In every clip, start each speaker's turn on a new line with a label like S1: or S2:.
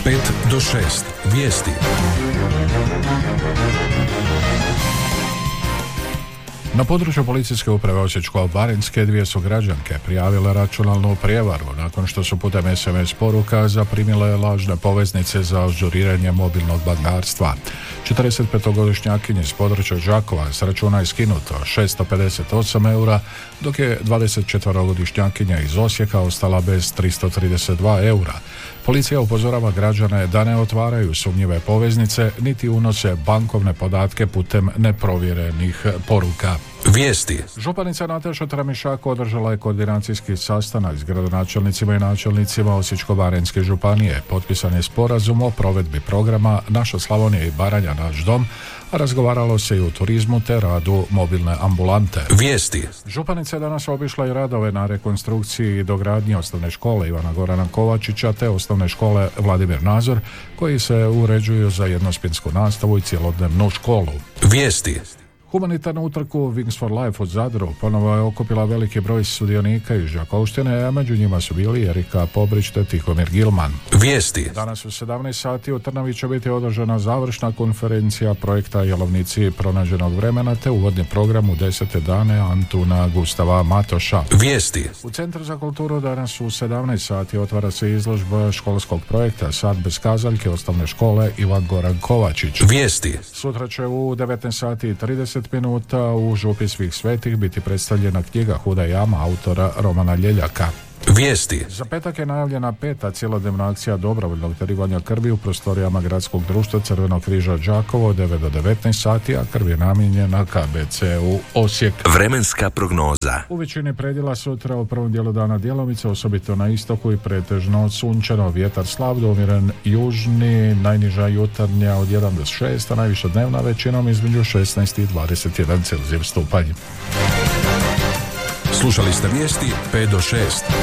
S1: 5 do 6. Vijesti. Na području policijske uprave Osječko-baranjske 2 su građanke prijavile računalnu prijevaru nakon što su putem SMS poruka zaprimile lažne poveznice za ažuriranje mobilnog bankarstva. 45-godišnjakinji iz područja Đakova s računa je skinuto 658 eura, dok je 24-godišnjakinja iz Osijeka ostala bez 332 eura. Policija upozorava građane da ne otvaraju sumnjive poveznice niti unose bankovne podatke putem neprovjerenih poruka.
S2: Vijesti.
S1: Županica Nataša Tramišak održala je koordinacijski sastanak s gradonačelnicima i načelnicima Osječko-baranjske županije. Potpisan je sporazum o provedbi programa Naša Slavonija i Baranja, naš dom, a razgovaralo se i o turizmu te radu mobilne ambulante.
S2: Vijesti.
S1: Županica je danas obišla i radove na rekonstrukciji i dogradnji osnovne škole Ivana Gorana Kovačića te osnovne škole Vladimir Nazor, koji se uređuju za jednosmjensku nastavu i cjelodnevnu školu.
S2: Vijesti.
S1: Humanitarnu utrku Wings for Life u Zadru ponovo je okupila veliki broj sudionika iz Đakovštine, a među njima su bili Erika Pobrić te Tihomir Gilman.
S2: Vijesti.
S1: Danas u 17 sati u Trnavi će biti održana završna konferencija projekta Jelovnici pronađenog vremena te uvodni program u 10. dane Antuna Gustava Matoša.
S2: Vijesti.
S1: U Centru za kulturu danas u 17 sati otvara se izložba školskog projekta Sad bez kazaljke osnovne škole Ivan Goran Kovačić.
S2: Vijesti.
S1: Sutra će u 19 sati i 30 minuta u Župi svih svetih biti predstavljena knjiga Huda jama autora Romana Ljeljaka.
S2: Vijesti.
S1: Za petak je najavljena 5. cjelodnevna akcija dobrovoljnog darivanja krvi u prostorijama Gradskog društva Crvenog križa Đakovo od 9 do 19 sati, a krv je namijenjena KBC-u Osijek.
S2: Vremenska prognoza.
S1: U većini predjela sutra u prvom dijelu dana djelomice, osobito na istoku i pretežno sunčano, vjetar slab do umjeren južni, najniža jutarnja od 1 do 6, a najviša dnevna većinom između 16 i 21 Celzijevski stupanj.
S2: Slušali ste vijesti 5 do 6.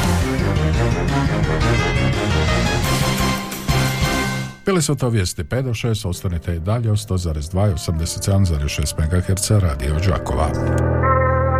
S1: Bili su to vijesti 5 do 6, ostanite i dalje o 100,2 i 87,6 MHz Radio Đakova.